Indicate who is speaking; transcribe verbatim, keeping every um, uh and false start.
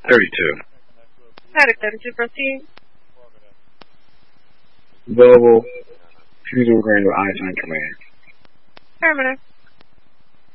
Speaker 1: thirty-two.
Speaker 2: Paddock thirty-two, proceed.
Speaker 1: Available. Fusion Grand with Einstein Command.
Speaker 2: Affirmative.